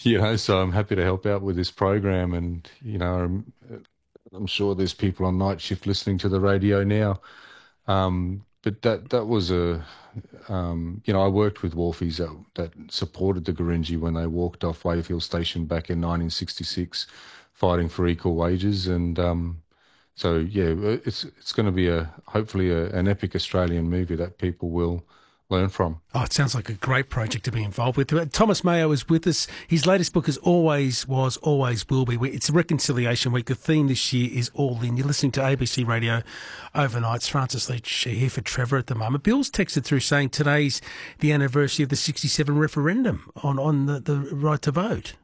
So I'm happy to help out with this program, and I'm sure there's people on night shift listening to the radio now. But that was I worked with Wharfies that supported the Gurindji when they walked off Wayfield Station back in 1966, fighting for equal wages, and so yeah, it's going to be hopefully an epic Australian movie that people will learn from. Oh, it sounds like a great project to be involved with. Thomas Mayo is with us. His latest book is Always Was, Always Will Be. It's Reconciliation Week. The theme this year is All In. You're listening to ABC Radio Overnight. It's Francis Leach here for Trevor at the moment. Bill's texted through saying today's the anniversary of the 67 referendum on the right to vote.